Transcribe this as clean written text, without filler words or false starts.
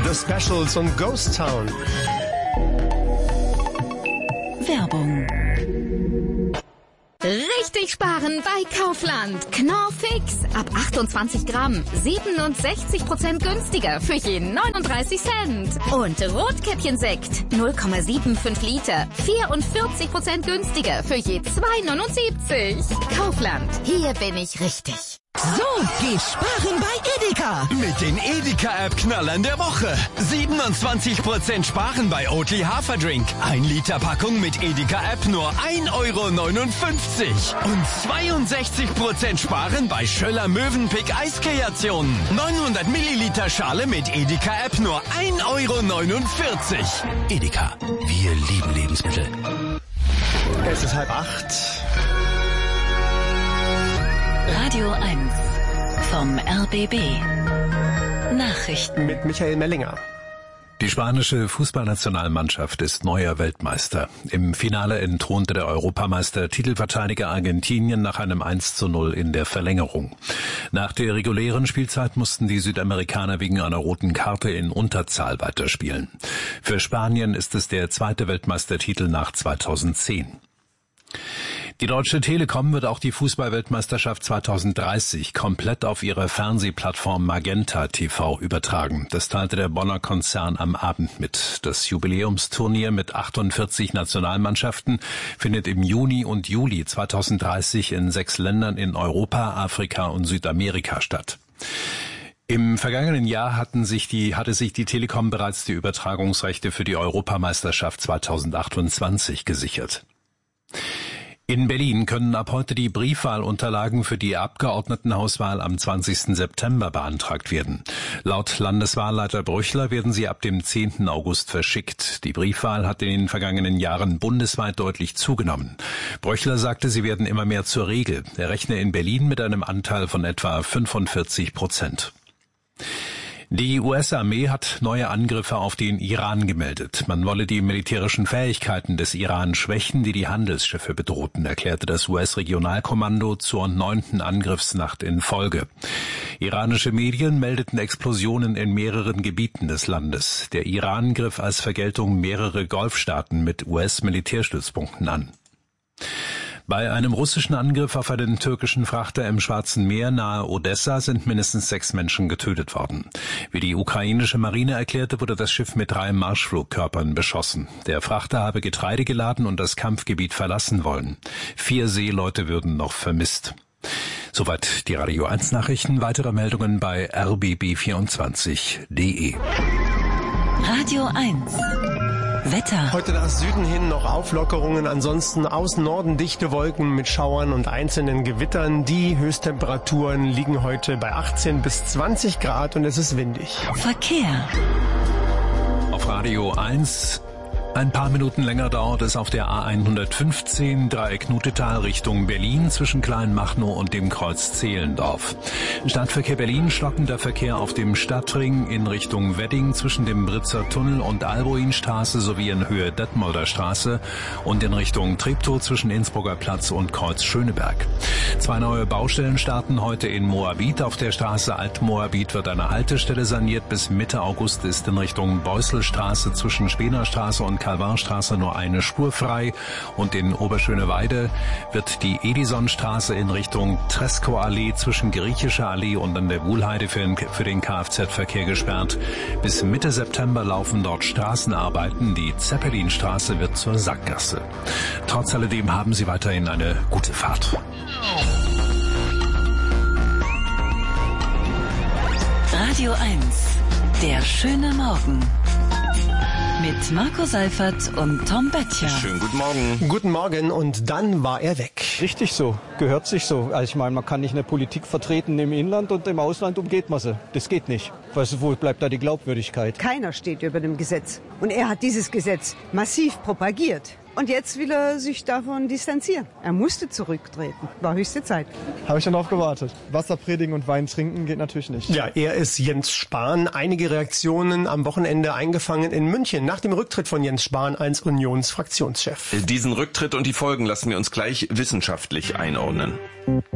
The Specials und Ghost Town. Werbung. Richtig sparen bei Kaufland. Knorr Fix. Ab 28 Gramm. 67% günstiger für jeden 39 Cent. Und Rotkäppchensekt. 0,75 Liter. 44% günstiger für je 2,79. Kaufland. Hier bin ich richtig. So geht's sparen bei Edeka. Mit den Edeka-App-Knallern der Woche. 27% sparen bei Oatly Haferdrink. 1 Liter Packung mit Edeka-App nur 1,59 € Und 62% sparen bei Schöller Mövenpick Eiskreationen. 900 Milliliter Schale mit Edeka-App nur 1,49 €. Edeka, wir lieben Lebensmittel. Es ist 7:30. Radio 1 vom RBB. Nachrichten Mit Michael Mellinger. Die spanische Fußballnationalmannschaft ist neuer Weltmeister. Im Finale entthronte der Europameister Titelverteidiger Argentinien nach einem 1:0 in der Verlängerung. Nach der regulären Spielzeit mussten die Südamerikaner wegen einer roten Karte in Unterzahl weiterspielen. Für Spanien ist es der zweite Weltmeistertitel nach 2010. Die Deutsche Telekom wird auch die Fußball-Weltmeisterschaft 2030 komplett auf ihrer Fernsehplattform Magenta TV übertragen. Das teilte der Bonner Konzern am Abend mit. Das Jubiläumsturnier mit 48 Nationalmannschaften findet im Juni und Juli 2030 in 6 Ländern in Europa, Afrika und Südamerika statt. Im vergangenen Jahr hatte sich die Telekom bereits die Übertragungsrechte für die Europameisterschaft 2028 gesichert. In Berlin können ab heute die Briefwahlunterlagen für die Abgeordnetenhauswahl am 20. September beantragt werden. Laut Landeswahlleiter Brüchler werden sie ab dem 10. August verschickt. Die Briefwahl hat in den vergangenen Jahren bundesweit deutlich zugenommen. Brüchler sagte, sie werden immer mehr zur Regel. Er rechne in Berlin mit einem Anteil von etwa 45%. Die US-Armee hat neue Angriffe auf den Iran gemeldet. Man wolle die militärischen Fähigkeiten des Iran schwächen, die die Handelsschiffe bedrohten, erklärte das US-Regionalkommando zur 9. Angriffsnacht in Folge. Iranische Medien meldeten Explosionen in mehreren Gebieten des Landes. Der Iran griff als Vergeltung mehrere Golfstaaten mit US-Militärstützpunkten an. Bei einem russischen Angriff auf einen türkischen Frachter im Schwarzen Meer nahe Odessa sind mindestens 6 Menschen getötet worden. Wie die ukrainische Marine erklärte, wurde das Schiff mit 3 Marschflugkörpern beschossen. Der Frachter habe Getreide geladen und das Kampfgebiet verlassen wollen. 4 Seeleute würden noch vermisst. Soweit die Radio 1 Nachrichten. Weitere Meldungen bei rbb24.de. Radio 1 Wetter. Heute nach Süden hin noch Auflockerungen, ansonsten aus Norden dichte Wolken mit Schauern und einzelnen Gewittern. Die Höchsttemperaturen liegen heute bei 18 bis 20 Grad und es ist windig. Verkehr. Auf Radio 1. Ein paar Minuten länger dauert es auf der A115 Dreieck Nutetal Richtung Berlin zwischen Kleinmachnow und dem Kreuz Zehlendorf. Stadtverkehr Berlin, stockender Verkehr auf dem Stadtring in Richtung Wedding zwischen dem Britzer Tunnel und Alboinstraße sowie in Höhe Detmolder Straße und in Richtung Treptow zwischen Innsbrucker Platz und Kreuz Schöneberg. 2 neue Baustellen starten heute in Moabit. Auf der Straße Alt-Moabit wird eine Haltestelle saniert. Bis Mitte August ist in Richtung Beusselstraße zwischen Spenerstraße und Kalvarstraße nur eine Spur frei und in Oberschöneweide wird die Edisonstraße in Richtung Tresco-Allee zwischen Griechischer Allee und an der Wuhlheide für den Kfz-Verkehr gesperrt. Bis Mitte September laufen dort Straßenarbeiten. Die Zeppelinstraße wird zur Sackgasse. Trotz alledem haben Sie weiterhin eine gute Fahrt. Radio 1 Der schöne Morgen. Mit Marco Seifert und Tom Böttcher. Schönen guten Morgen. Guten Morgen und dann war er weg. Richtig so, gehört sich so. Also ich meine, man kann nicht eine Politik vertreten im Inland und im Ausland umgeht man sie. Das geht nicht. Wo bleibt da die Glaubwürdigkeit? Keiner steht über dem Gesetz. Und er hat dieses Gesetz massiv propagiert. Und jetzt will er sich davon distanzieren. Er musste zurücktreten. War höchste Zeit. Habe ich schon drauf gewartet. Wasser predigen und Wein trinken geht natürlich nicht. Ja, er ist Jens Spahn. Einige Reaktionen am Wochenende eingefangen in München nach dem Rücktritt von Jens Spahn als Unionsfraktionschef. Diesen Rücktritt und die Folgen lassen wir uns gleich wissenschaftlich einordnen.